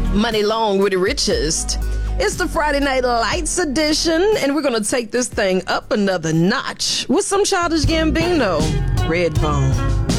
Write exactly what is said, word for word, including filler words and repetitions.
Money Long with the Richest. It's the Friday Night Lights edition, and we're going to take this thing up another notch with some Childish Gambino, Redbone.